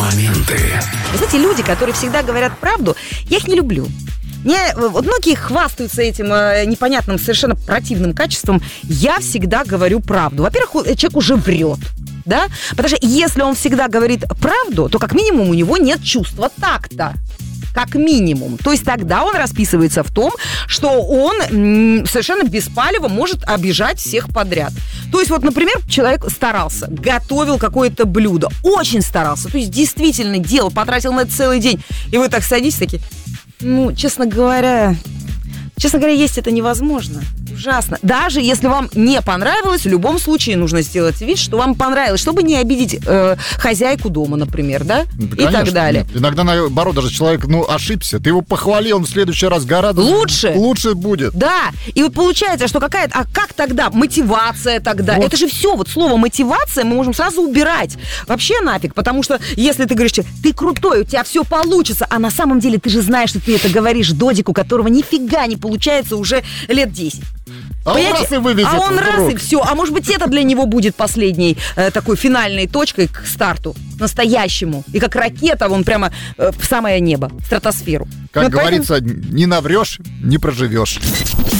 Моменты. Вы знаете, люди, которые всегда говорят правду, я их не люблю. Вот многие хвастаются этим непонятным, совершенно противным качеством. Я всегда говорю правду. Во-первых, человек уже врет. Да? Потому что если он всегда говорит правду, то как минимум у него нет чувства такта. Как минимум. То есть тогда он расписывается в том, что он совершенно беспалево может обижать всех подряд. То есть вот, например, человек старался, готовил какое-то блюдо, очень старался, то есть действительно делал, потратил на это целый день, и вы так садитесь такие, честно говоря, есть это невозможно. Ужасно. Даже если вам не понравилось, в любом случае нужно сделать вид, что вам понравилось, чтобы не обидеть хозяйку дома, например, да? Конечно, и так далее. Нет. Иногда, наоборот, даже человек, ошибся. Ты его похвалил, он в следующий раз гораздо лучше будет. Да. И вот получается, что а как тогда? Мотивация тогда. Вот. Это же все, вот слово мотивация мы можем сразу убирать. Вообще нафиг. Потому что если ты говоришь, ты крутой, у тебя все получится, а на самом деле ты же знаешь, что ты это говоришь додику, которого нифига не получается уже лет 10. А он раз и вывезет. А он раз и все. А может быть, это для него будет последней такой финальной точкой к старту настоящему. И как ракета, он прямо в самое небо, в стратосферу. Как говорится, не наврешь, не проживешь.